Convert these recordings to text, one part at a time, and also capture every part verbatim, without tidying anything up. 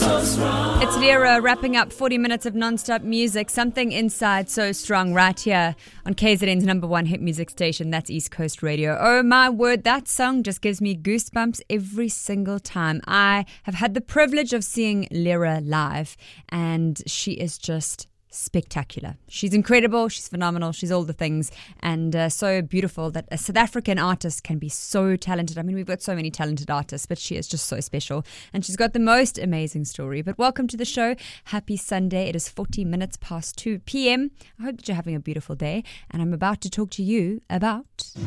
It's Lira wrapping up forty minutes of non-stop music. Something inside so strong right here on K Z N's number one hit music station. That's East Coast Radio. Oh my word, that song just gives me goosebumps every single time. I have had the privilege of seeing Lira live, and she is just spectacular. She's incredible, she's phenomenal, she's all the things, and uh, so beautiful that a South African artist can be so talented. I mean, we've got so many talented artists, but she is just so special, and she's got the most amazing story. But welcome to the show. Happy Sunday. It is forty minutes past two p.m. I hope that you're having a beautiful day, and I'm about to talk to you about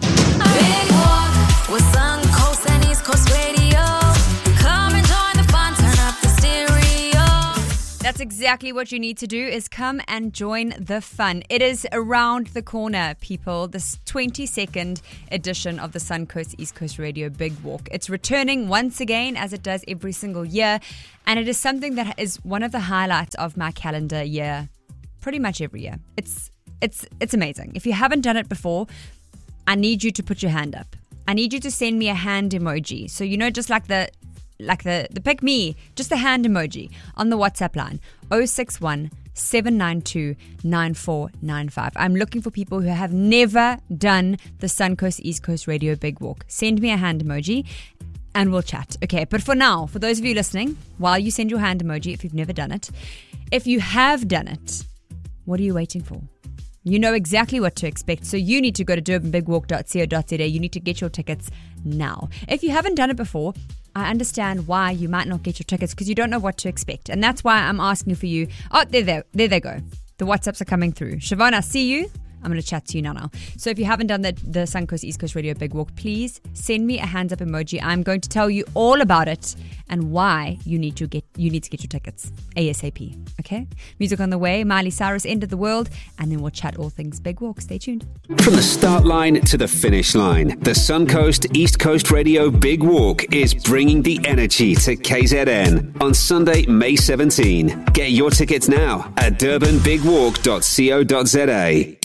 Big Walk with Sun Coast and East Coast Radio. Come and join the fun, turn up the stereo. That's exactly what you need to do, is come and join the fun. It is around the corner, people. This twenty-second edition of the Sun Coast East Coast Radio Big Walk. It's returning once again, as it does every single year. And it is something that is one of the highlights of my calendar year, pretty much every year. It's it's it's amazing. If you haven't done it before, I need you to put your hand up. I need you to send me a hand emoji. So, you know, just like the like the, the pick me, just the hand emoji on the WhatsApp line, oh six one, seven nine two, nine four nine five. I'm looking for people who have never done the Sun Coast East Coast Radio Big Walk. Send me a hand emoji and we'll chat. Okay, but for now, for those of you listening, while you send your hand emoji, if you've never done it, if you have done it, what are you waiting for? You know exactly what to expect, so you need to go to durban big walk dot co dot za. You need to get your tickets now. If you haven't done it before, I understand why you might not get your tickets, because you don't know what to expect. And that's why I'm asking for you. Oh, there, there, there they go. The WhatsApps are coming through. Siobhan, I see you. I'm going to chat to you now now. So if you haven't done the, the Sun Coast East Coast Radio Big Walk, please send me a hands up emoji. I'm going to tell you all about it and why you need to get you need to get your tickets ASAP. Okay? Music on the way. Miley Cyrus, End of the World, and then we'll chat all things Big Walk. Stay tuned. From the start line to the finish line, the Sun Coast East Coast Radio Big Walk is bringing the energy to K Z N on Sunday, May seventeenth. Get your tickets now at durban big walk dot co dot za.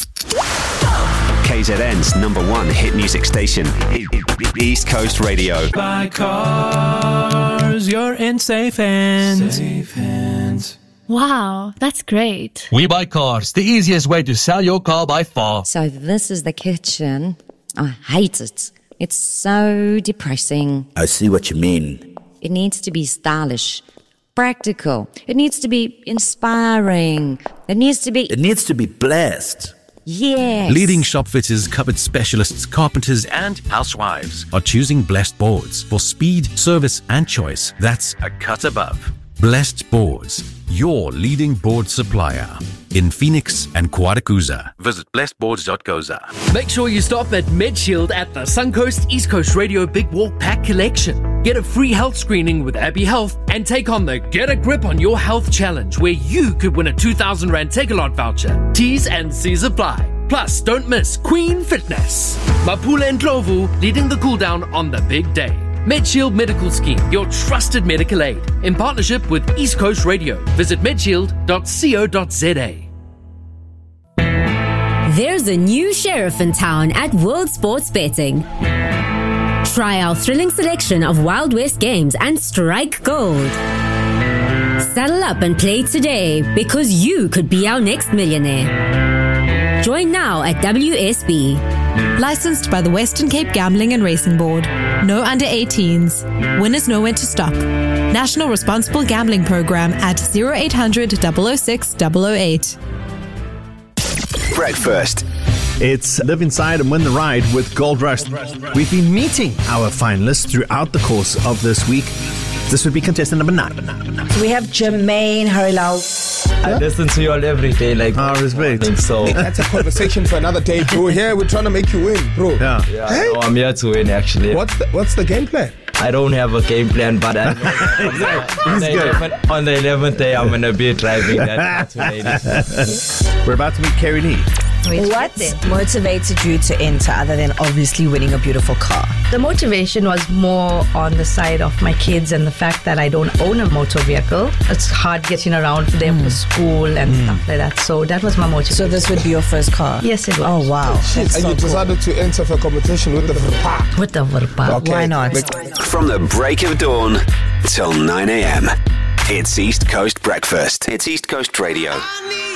K Z N's number one hit music station, East Coast Radio. Buy cars, you're in safe hands. Safe hands. Wow, that's great. We Buy Cars, the easiest way to sell your car by far. So this is the kitchen. I hate it. It's so depressing. I see what you mean. It needs to be stylish, practical. It needs to be inspiring. It needs to be... It needs to be blessed. Yes. Leading shop fitters, cupboard specialists, carpenters and housewives are choosing Blessed Boards for speed, service and choice. That's a cut above. Blessed Boards, your leading board supplier in Phoenix and Quadacooza. Visit blessed boards dot co dot za. Make sure you stop at MedShield at the Sun Coast East Coast Radio Big Walk Pack Collection. Get a free health screening with Abbey Health and take on the Get a Grip on Your Health Challenge, where you could win a two thousand rand Take-A-Lot voucher. T's and C's apply. Plus, don't miss Queen Fitness. Mapula and Ndlovu leading the cool down on the big day. MedShield Medical Scheme, your trusted medical aid, in partnership with East Coast Radio. Visit medshield dot co dot za. There's a new sheriff in town at World Sports Betting. Try our thrilling selection of Wild West games and strike gold. Saddle up and play today, because you could be our next millionaire. Join now at W S B. Licensed by the Western Cape Gambling and Racing Board. No under eighteens. Winners know when to stop. National Responsible Gambling Program at zero eight hundred, double oh six, double oh eight. Breakfast. It's Live Inside and Win the Ride with Gold Rush. We've been meeting our finalists throughout the course of this week. This would be contestant number nine. So we have Jermaine Harilau. I listen to you all every day, like, oh, respect. So that's a conversation for another day, bro. Here we're trying to make you win, bro. Yeah, yeah. Hey? No, I'm here to win, actually. What's the, what's the game plan? I don't have a game plan, but I know exactly. on, the eleventh, on the eleventh day I'm gonna be driving that to ladies. We're about to meet Carrie Lee. What motivated you to enter, other than obviously winning a beautiful car? The motivation was more on the side of my kids and the fact that I don't own a motor vehicle. It's hard getting around for them mm. for school and mm. stuff like that. So that was my motivation. So this would be your first car? Yes, it was. Oh, wow. And so you decided cool. to enter for competition with the Verpa. With the Verpa. Okay. Why not? From the break of dawn till nine a.m. It's East Coast Breakfast. It's East Coast Radio.